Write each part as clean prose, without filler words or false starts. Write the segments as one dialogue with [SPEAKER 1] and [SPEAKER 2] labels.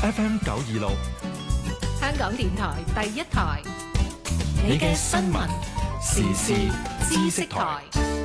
[SPEAKER 1] FM 926，
[SPEAKER 2] 香港電台第一台，
[SPEAKER 1] 你嘅新聞時事知識台。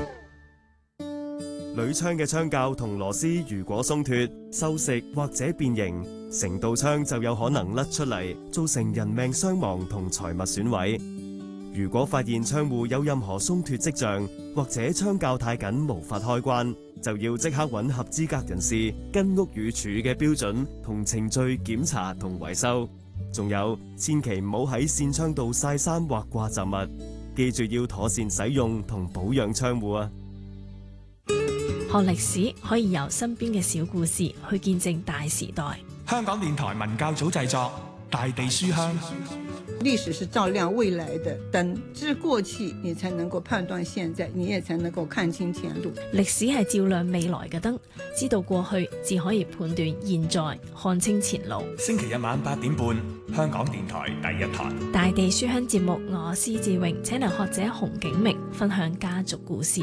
[SPEAKER 3] 鋁槍嘅槍架同螺絲如果鬆脫、鏽蝕或者變形，成道槍就有可能甩出嚟，造成人命傷亡同財物損毀。如果發現窗戶有任何鬆脫跡象，或者槍架太緊無法開關，就要即刻揾合資格人士，跟屋宇署嘅標準同程序檢查同維修。仲有，千祈唔好喺扇窗度曬衫或掛雜物，記住要妥善使用同保養窗戶啊！
[SPEAKER 4] 學歷史可以由身邊嘅小故事去見證大時代。
[SPEAKER 1] 香港電台文教組製作《大地書香》。
[SPEAKER 5] 歷史是照亮未來的燈，知過去你才能夠判斷現在，你也才能夠看清前路。
[SPEAKER 4] 歷史係照亮未來嘅燈，知道過去至可以判斷現在，看清前路。
[SPEAKER 1] 星期日晚8點半，香港電台第一台
[SPEAKER 4] 大地書香節目，我施志榮請嚟學者洪景明分享家族故事，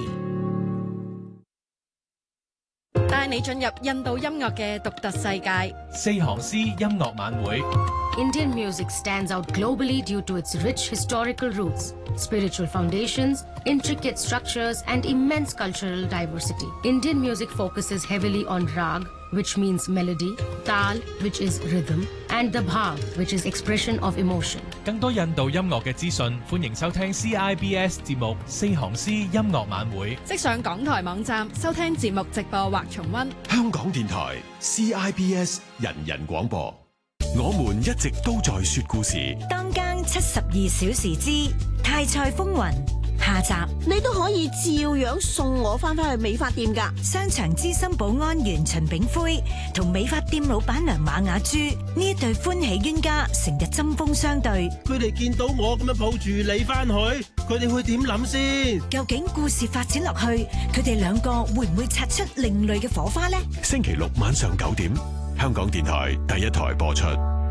[SPEAKER 2] 帶你進入印度音樂嘅獨特世界。
[SPEAKER 6] 四行詩音樂晚會。
[SPEAKER 7] Indian music stands out globally due to its rich historical roots, spiritual foundations, intricate structures, and immense cultural diversity. Indian music focuses heavily on rag, which means melody, tal, which is rhythm, and the bhav, which is expression of emotion.
[SPEAKER 6] 更多印度音樂嘅資訊，歡迎收聽 CIBS 節目《四行詩音樂晚會》。
[SPEAKER 2] 即上港台網站收聽節目直播或重溫。
[SPEAKER 8] 香港電台 CIBS 人人廣播。我們一直都在說故事。
[SPEAKER 9] 當更72小時之泰菜風雲下集，
[SPEAKER 10] 你都可以照樣送我翻去美髮店㗎。
[SPEAKER 9] 商場資深保安員秦炳輝同美髮店老闆娘馬雅珠呢一對歡喜冤家，成日針鋒相對。
[SPEAKER 11] 佢哋見到我咁樣抱住你翻去，佢哋會點諗先？
[SPEAKER 9] 究竟故事發展落去，佢哋兩個會唔會擦出另類嘅火花呢？
[SPEAKER 8] 星期六晚上9點，香港電台第一台播出。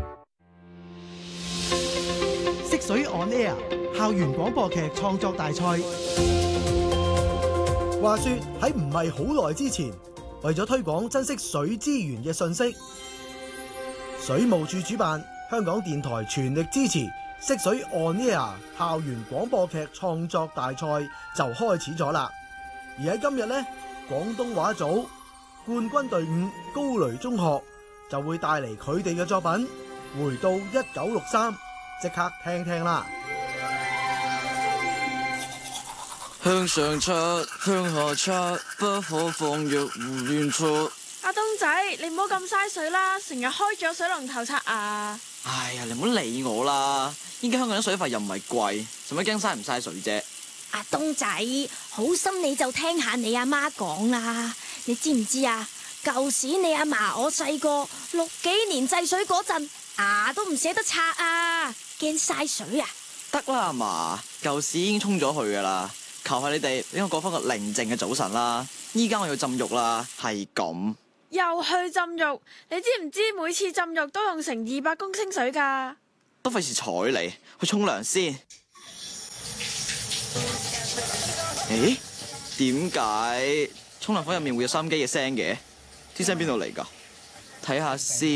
[SPEAKER 12] 色水 on air 校園廣播劇創作大賽。話說喺唔係好耐之前，為咗推廣珍惜水資源嘅信息，水務署主辦，香港電台全力支持色水 on air 校園廣播劇創作大賽就開始咗啦。而喺今日呢，廣東話組冠軍隊伍高雷中學就會帶嚟佢哋嘅作品《回到1963》，即刻聽聽啦！
[SPEAKER 13] 向上擦，向下擦，不可放若胡亂錯。
[SPEAKER 14] 阿東仔，你唔好咁嘥水啦，成日開咗水龍頭刷牙。
[SPEAKER 13] 哎呀，你唔好理我啦！依家香港啲水費又唔係貴，使乜驚嘥唔嘥水啫？
[SPEAKER 10] 阿東仔，好心你就聽下你阿媽講啦。你知唔知啊？舊時你阿嫲我細個6幾年制水嗰陣，牙都唔捨得刷啊，驚嘥水啊！
[SPEAKER 13] 得啦，阿嫲，舊時已經沖咗去噶啦。求下你哋俾我過翻個寧靜嘅早晨啦！依家我要浸浴啦，係咁。
[SPEAKER 14] 又去浸浴？你知唔知每次浸浴都用成200公升水噶？
[SPEAKER 13] 都費事睬你，去沖涼先。誒，點解沖涼房入面會有收音機嘅聲嘅？啲聲邊度嚟噶？睇下先。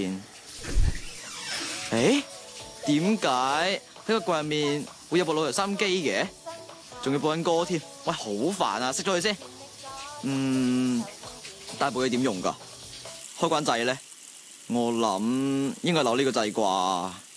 [SPEAKER 13] 誒，點解喺個櫃入面會有部老爺收音機嘅？仲要播緊歌添，喂，好煩啊！熄咗佢先。大部嘢點用噶？開關掣咧，我諗應該扭呢個掣啩。